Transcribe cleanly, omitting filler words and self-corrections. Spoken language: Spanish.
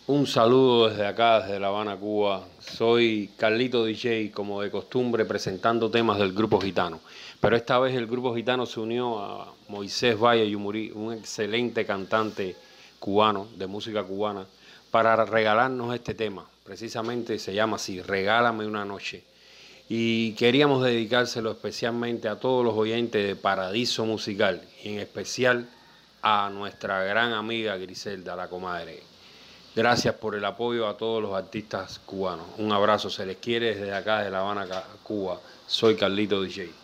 Un saludo desde acá, desde La Habana, Cuba. Soy Carlito DJ, como de costumbre, presentando temas del Grupo Gitano. Pero esta vez el Grupo Gitano se unió a Moisés Valle Yumurí, un excelente cantante cubano, de música cubana, para regalarnos este tema. Precisamente se llama así, Regálame una noche. Y queríamos dedicárselo especialmente a todos los oyentes de Paradiso Musical, y en especial a nuestra gran amiga Griselda, la comadre. Gracias por el apoyo a todos los artistas cubanos. Un abrazo, se les quiere desde acá, de La Habana, Cuba. Soy Carlito DJ.